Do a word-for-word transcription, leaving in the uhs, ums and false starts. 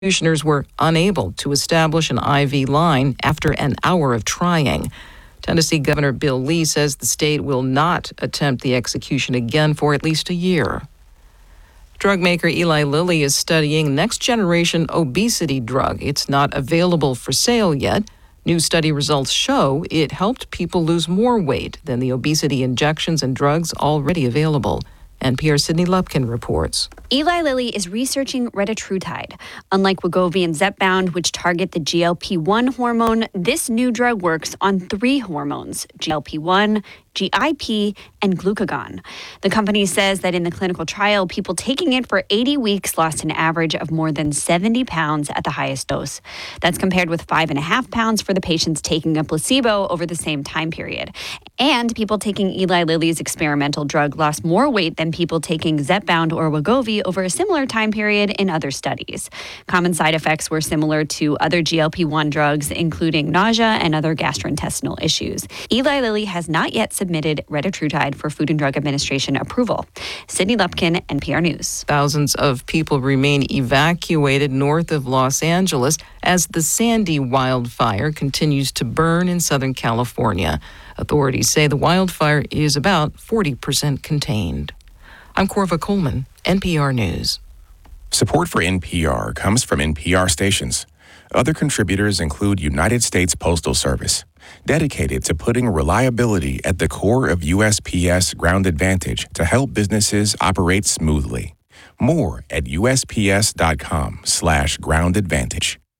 Executioners were unable to establish an I V line after an hour of trying. Tennessee Governor Bill Lee says the state will not attempt the execution again for at least a year. Drug maker Eli Lilly is studying next-generation obesity drug. It's not available for sale yet. New study results show it helped people lose more weight than the obesity injections and drugs already available. N P R's Sydney Lupkin reports. Eli Lilly is researching retatrutide. Unlike Wegovy and Zepbound, which target the G L P one hormone, this new drug works on three hormones, G L P one, G I P, and glucagon. The company says that in the clinical trial, people taking it for eighty weeks lost an average of more than seventy pounds at the highest dose. That's compared with five and a half pounds for the patients taking a placebo over the same time period. And people taking Eli Lilly's experimental drug lost more weight than people taking Zepbound or Wegovy over a similar time period in other studies. Common side effects were similar to other G L P one drugs, including nausea and other gastrointestinal issues. Eli Lilly has not yet submitted retatrutide for Food and Drug Administration approval. Sydney Lupkin, N P R News. Thousands of people remain evacuated north of Los Angeles as the Sandy wildfire continues to burn in Southern California. Authorities say the wildfire is about forty percent contained. I'm Corva Coleman, N P R News. Support for N P R comes from N P R stations. Other contributors include United States Postal Service, dedicated to putting reliability at the core of U S P S Ground Advantage to help businesses operate smoothly. More at U S P S dot com slash ground advantage.